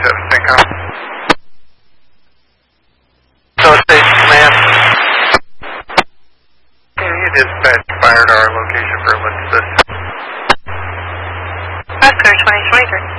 CENTCOM. So Station Command. Can you dispatch fire to our location for Elizabeth? Oscar 2023.